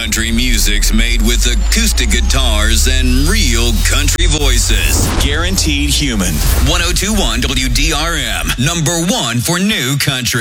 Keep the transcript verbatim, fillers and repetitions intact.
country music's made with acoustic guitars and real country voices. Guaranteed human. ten twenty-one W D R M, number one for new country.